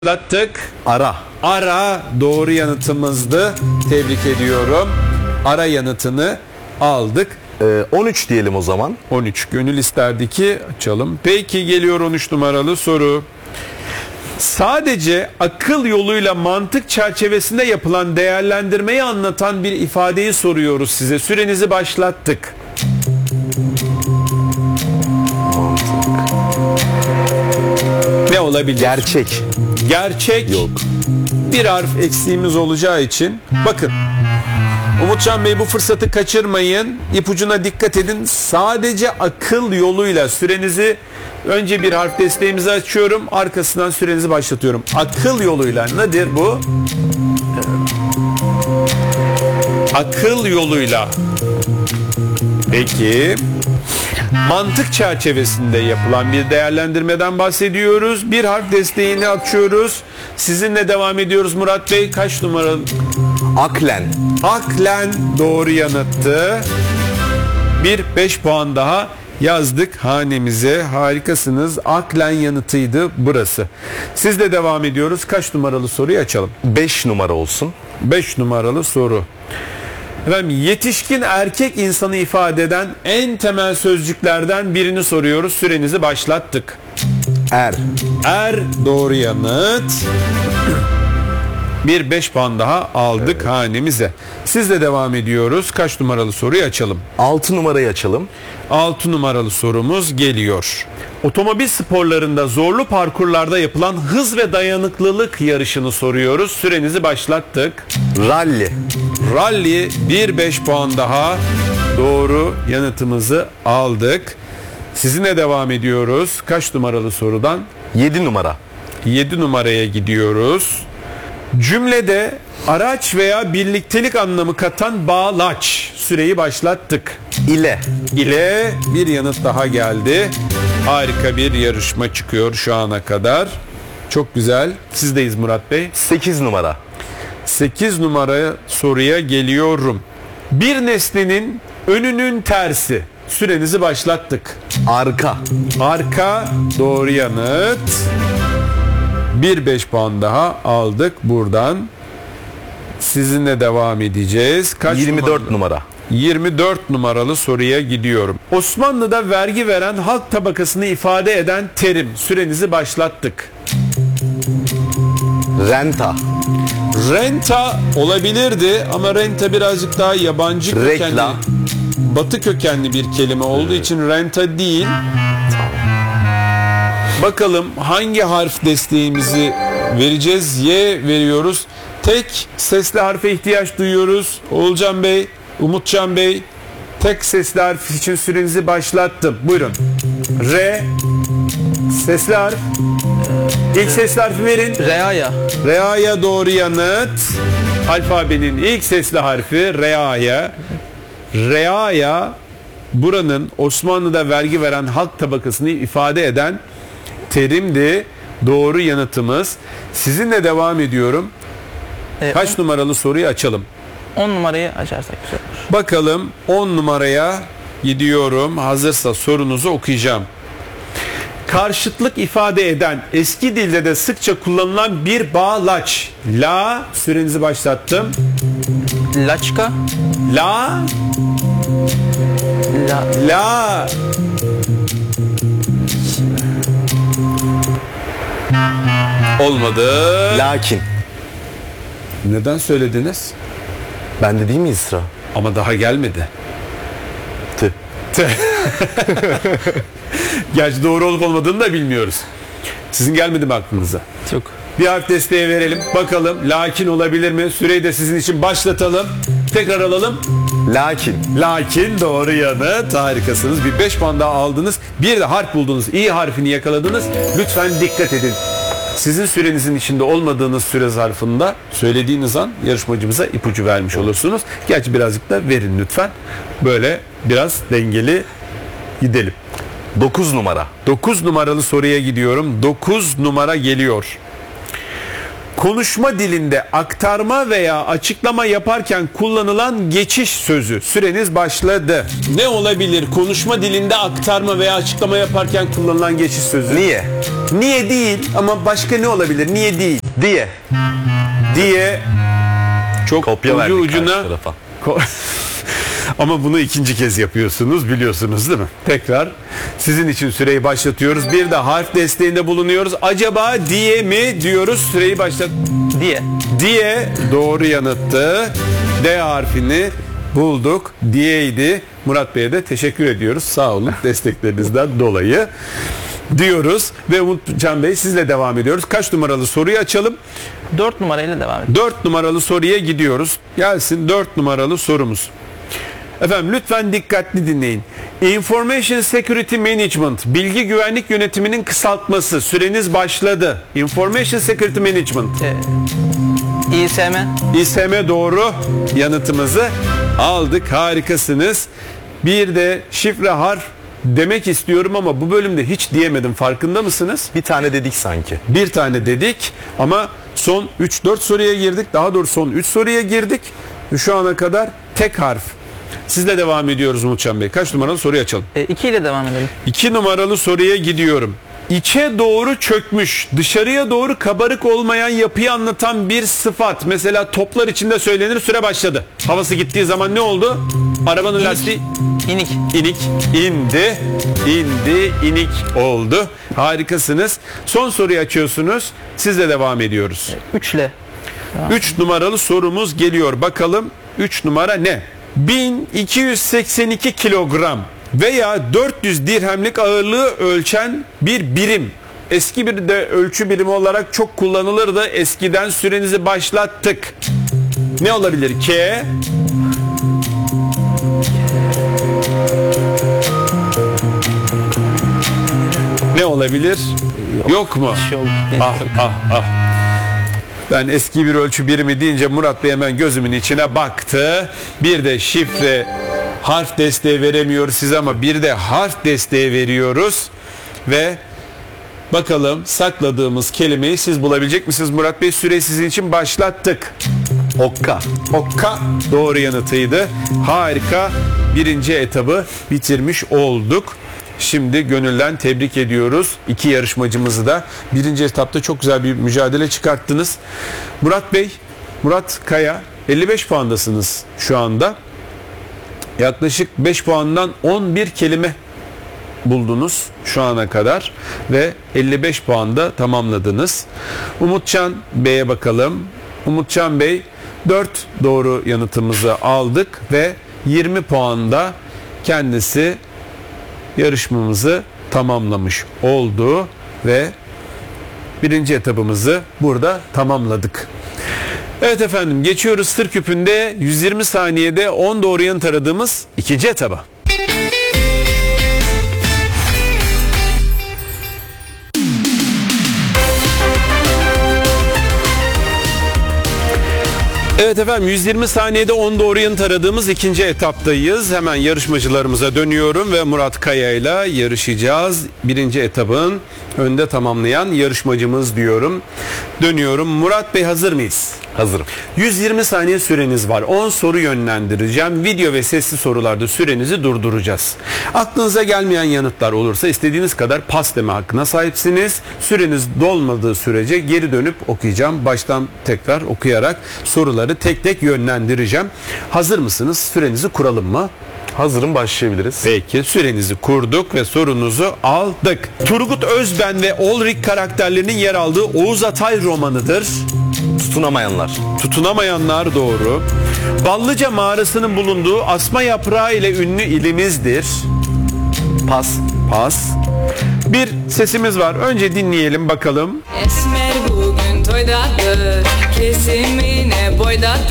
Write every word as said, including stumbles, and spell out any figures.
Başlattık. Ara. Ara doğru yanıtımızdı. Tebrik ediyorum. Ara yanıtını aldık. Ee, on üç diyelim o zaman. on üç gönül isterdi ki açalım. Peki geliyor on üç numaralı soru. Sadece akıl yoluyla mantık çerçevesinde yapılan değerlendirmeyi anlatan bir ifadeyi soruyoruz size. Sürenizi başlattık. Ne olabilir? Gerçek. Gerçek. Yok. Bir harf eksiğimiz olacağı için bakın. Umutcan Bey, bu fırsatı kaçırmayın. İpucuna dikkat edin. Sadece akıl yoluyla sürenizi, önce bir harf desteğimizi açıyorum. Arkasından sürenizi başlatıyorum. Akıl yoluyla nedir bu? Akıl yoluyla. Peki. Mantık çerçevesinde yapılan bir değerlendirmeden bahsediyoruz. Bir harf desteğini açıyoruz. Sizinle devam ediyoruz Murat Bey. Kaç numara? Aklen. Aklen doğru yanıttı. Bir beş puan daha yazdık hanemize. Harikasınız. Aklen yanıtıydı burası. Sizle devam ediyoruz. Kaç numaralı soruyu açalım? beş numara olsun. beş numaralı soru. Efendim, yetişkin erkek insanı ifade eden en temel sözcüklerden birini soruyoruz. Sürenizi başlattık. Er. Er doğru yanıt. Bir beş puan daha aldık evet. hanemize. Sizle devam ediyoruz. Kaç numaralı soruyu açalım? altı numarayı açalım. altı numaralı sorumuz geliyor. Otomobil sporlarında zorlu parkurlarda yapılan hız ve dayanıklılık yarışını soruyoruz. Sürenizi başlattık. Rally. Rally bir beş puan daha doğru yanıtımızı aldık. Sizinle devam ediyoruz. Kaç numaralı sorudan? yedi numara. yedi numaraya gidiyoruz. Cümlede araç veya birliktelik anlamı katan bağlaç. Süreyi başlattık. İle. İle bir yanıt daha geldi. Harika bir yarışma çıkıyor şu ana kadar. Çok güzel. Sizdeyiz Murat Bey. sekiz numara. sekiz numara soruya geliyorum. Bir nesnenin önünün tersi. Sürenizi başlattık. Arka. Arka doğru yanıt. Bir beş puan daha aldık buradan. Sizinle devam edeceğiz. Kaç yirmi dört numaralı? numara. yirmi dört numaralı soruya gidiyorum. Osmanlı'da vergi veren halk tabakasını ifade eden terim. Sürenizi başlattık. Renta. Renta olabilirdi ama renta birazcık daha yabancı kökenli, Reklam. batı kökenli bir kelime olduğu için renta değil. Bakalım hangi harf desteğimizi vereceğiz? Y veriyoruz. Tek sesli harfe ihtiyaç duyuyoruz. Oğulcan Bey, Umutcan Bey, tek sesli harf için sürenizi başlattım. Buyurun. R. Sesli harf. İlk sesli harfi verin. Reaya. Reaya doğru yanıt. Alfabenin ilk sesli harfi Reaya. Reaya buranın Osmanlı'da vergi veren halk tabakasını ifade eden terimdi. Doğru yanıtımız. Sizinle devam ediyorum. Ee, Kaç on, numaralı soruyu açalım? on numarayı açarsak güzel olur. Bakalım on numaraya gidiyorum. Hazırsa sorunuzu okuyacağım. Karşıtlık ifade eden, eski dilde de sıkça kullanılan bir bağlaç. La, sürenizi başlattım. Laçka. La, La. la. Olmadı. Lakin. Neden söylediniz? Bende değil miyiz sıra? Ama daha gelmedi. Tı. Gerçi doğru olup olmadığını da bilmiyoruz. Sizin gelmedi mi aklınıza? Çok. Bir harf desteği verelim. Bakalım lakin olabilir mi? Süreyi de sizin için başlatalım. Tekrar alalım. Lakin. Lakin doğru yanıt. Harikasınız. Bir beş puan daha aldınız. Bir de harf buldunuz. İyi harfini yakaladınız. Lütfen dikkat edin. Sizin sürenizin içinde olmadığınız süre zarfında söylediğiniz an yarışmacımıza ipucu vermiş olursunuz. Gerçi birazcık da verin lütfen. Böyle biraz dengeli gidelim. dokuz numara. dokuz numaralı soruya gidiyorum. dokuz numara geliyor. konuşma dilinde aktarma veya açıklama yaparken kullanılan geçiş sözü. Süreniz başladı. Ne olabilir? Konuşma dilinde aktarma veya açıklama yaparken kullanılan geçiş sözü. Niye? Niye değil ama başka ne olabilir? Niye değil? Diye. Diye çok Kopya ucu verdik ucuna. karşı tarafa. Ko- Ama bunu ikinci kez yapıyorsunuz, biliyorsunuz değil mi? Tekrar sizin için süreyi başlatıyoruz. Bir de harf desteğinde bulunuyoruz. Acaba diye mi diyoruz? Süreyi başlat. Diye. Diye doğru yanıttı. D harfini bulduk. Diyeydi. Murat Bey'e de teşekkür ediyoruz. Sağ olun desteklerinizden dolayı diyoruz. Ve Umutcan Bey sizle devam ediyoruz. Kaç numaralı soruyu açalım? Dört numarayla devam edelim. dört numaralı soruya gidiyoruz. Gelsin dört numaralı sorumuz. Efendim lütfen dikkatli dinleyin. Information Security Management, bilgi güvenlik yönetiminin kısaltması. Süreniz başladı. Information Security Management. Ee, İ S M. İ S M doğru yanıtımızı aldık. Harikasınız. Bir de şifre harf demek istiyorum ama bu bölümde hiç diyemedim. Farkında mısınız? Bir tane dedik sanki. Bir tane dedik ama son üç dört soruya girdik. Daha doğrusu son üç soruya girdik. Şu ana kadar tek harf. Sizle devam ediyoruz Umutcan Bey. Kaç numaralı soruyu açalım? Ee, iki ile devam edelim. iki numaralı soruya gidiyorum. İçe doğru çökmüş, dışarıya doğru kabarık olmayan yapıyı anlatan bir sıfat. Mesela toplar içinde söylenir, süre başladı. Havası gittiği zaman ne oldu? Arabanın lastiği İnik. inik indi, indi, inik oldu. Harikasınız. Son soruyu açıyorsunuz. Sizle devam ediyoruz. Üç ile. üç numaralı sorumuz geliyor. Bakalım üç numara ne? bin iki yüz seksen iki kilogram veya dört yüz dirhemlik ağırlığı ölçen bir birim. Eski bir de ölçü birimi olarak çok kullanılırdı. Eskiden sürenizi başlattık. Ne olabilir? K. Ne olabilir? Yok mu? Yok. Ah ah ah. Ben eski bir ölçü birimi deyince Murat Bey hemen gözümün içine baktı. Bir de şifre harf desteği veremiyoruz size ama bir de harf desteği veriyoruz. Ve bakalım sakladığımız kelimeyi siz bulabilecek misiniz Murat Bey? Süreyi sizin için başlattık. Okka. Okka doğru yanıtıydı. Harika, birinci etabı bitirmiş olduk. Şimdi gönülden tebrik ediyoruz iki yarışmacımızı da. Birinci etapta çok güzel bir mücadele çıkarttınız. Murat Bey, Murat Kaya elli beş puandasınız şu anda. Yaklaşık beş puandan on bir kelime buldunuz şu ana kadar ve elli beş puanda tamamladınız. Umutcan Bey'e bakalım. Umutcan Bey dört doğru yanıtımızı aldık ve yirmi puanda kendisi yarışmamızı tamamlamış oldu ve birinci etabımızı burada tamamladık. Evet efendim, geçiyoruz sır küpünde yüz yirmi saniyede on doğru yanıt aradığımız ikinci etaba. Evet efendim, yüz yirmi saniyede on doğru yanıt aradığımız ikinci etaptayız. Hemen yarışmacılarımıza dönüyorum ve Murat Kaya ile yarışacağız. Birinci etabın önde tamamlayan yarışmacımız diyorum. Dönüyorum. Murat Bey, hazır mıyız? Hazırım. yüz yirmi saniye süreniz var. on soru yönlendireceğim. Video ve sesli sorularda sürenizi durduracağız. Aklınıza gelmeyen yanıtlar olursa istediğiniz kadar pas deme hakkına sahipsiniz. Süreniz dolmadığı sürece geri dönüp okuyacağım. Baştan tekrar okuyarak soruları tek tek yönlendireceğim. Hazır mısınız? Sürenizi kuralım mı? Hazırım, başlayabiliriz. Peki, sürenizi kurduk ve sorunuzu aldık. Turgut Özben ve Olrik karakterlerinin yer aldığı Oğuz Atay romanıdır. Tutunamayanlar. Tutunamayanlar doğru. Ballıca mağarasının bulunduğu asma yaprağı ile ünlü ilimizdir. Pas. Pas. Bir sesimiz var. Önce dinleyelim bakalım. Esmer bugün toydadır, kesimine boydadır.